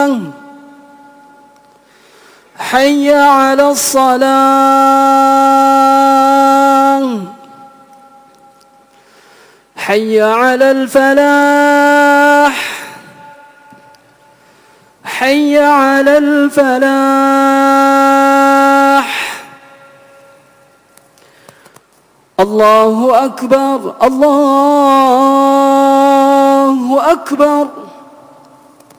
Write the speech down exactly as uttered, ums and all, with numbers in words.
حي على الصلاة حي على الفلاح حي على الفلاح. الله أكبر الله أكبر.